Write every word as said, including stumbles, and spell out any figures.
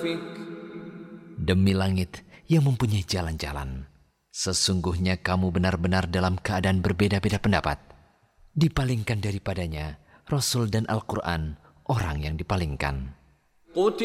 Demi langit yang mempunyai jalan-jalan, sesungguhnya kamu benar-benar dalam keadaan berbeda-beda pendapat. Dipalingkan daripadanya Rasul dan Al-Quran, orang yang dipalingkan.